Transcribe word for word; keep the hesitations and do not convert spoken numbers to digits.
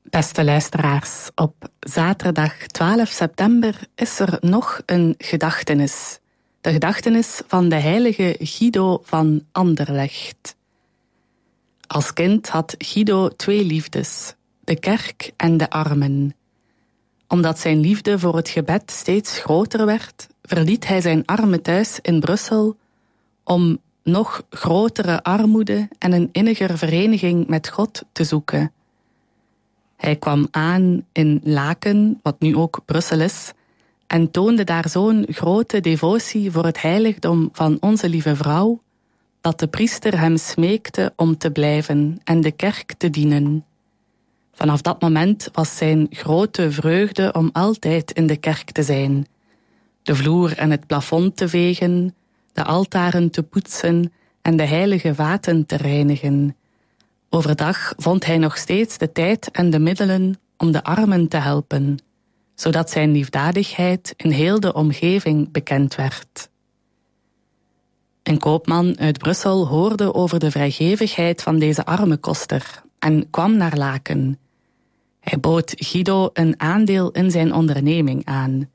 Beste luisteraars, op zaterdag twaalf september is er nog een gedachtenis. De gedachtenis van de heilige Guido van Anderlecht. Als kind had Guido twee liefdes, de kerk en de armen. Omdat zijn liefde voor het gebed steeds groter werd, verliet hij zijn arme thuis in Brussel om nog grotere armoede en een inniger vereniging met God te zoeken. Hij kwam aan in Laken, wat nu ook Brussel is, en toonde daar zo'n grote devotie voor het heiligdom van Onze Lieve Vrouw, dat de priester hem smeekte om te blijven en de kerk te dienen. Vanaf dat moment was zijn grote vreugde om altijd in de kerk te zijn, de vloer en het plafond te vegen, de altaren te poetsen en de heilige vaten te reinigen. Overdag vond hij nog steeds de tijd en de middelen om de armen te helpen, zodat zijn liefdadigheid in heel de omgeving bekend werd. Een koopman uit Brussel hoorde over de vrijgevigheid van deze arme koster en kwam naar Laken. Hij bood Guido een aandeel in zijn onderneming aan.